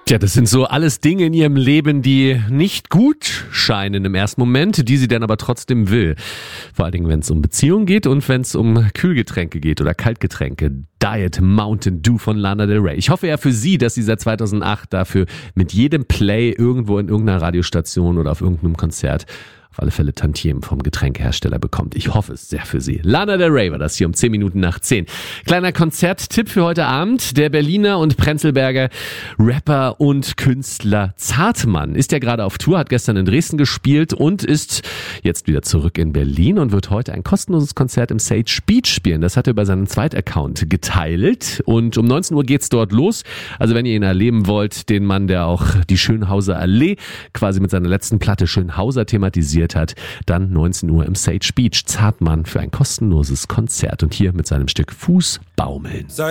Tja, das sind so alles Dinge in ihrem Leben, die nicht gut scheinen im ersten Moment, die sie dann aber trotzdem will. Vor allen Dingen, wenn es um Beziehungen geht und wenn es um Kühlgetränke geht oder Kaltgetränke. Diet Mountain Dew von Lana Del Rey. Ich hoffe ja für sie, dass sie seit 2008 dafür mit jedem Play irgendwo in irgendeiner Radiostation oder auf irgendeinem Konzert auf alle Fälle Tantiemen vom Getränkehersteller bekommt. Ich hoffe es sehr für sie. Lana Del Rey war das hier um 10 Minuten nach 10. Kleiner Konzerttipp für heute Abend. Der Berliner und Prenzlberger Rapper und Künstler Zartmann ist ja gerade auf Tour, hat gestern in Dresden gespielt und ist jetzt wieder zurück in Berlin und wird heute ein kostenloses Konzert im Sage Beach spielen. Das hat er über seinen Zweitaccount geteilt und um 19 Uhr geht's dort los. Also wenn ihr ihn erleben wollt, den Mann, der auch die Schönhauser Allee quasi mit seiner letzten Platte Schönhauser thematisiert hat, dann 19 Uhr im Sage Beach. Zartmann für ein kostenloses Konzert und hier mit seinem Stück Fuß baumeln.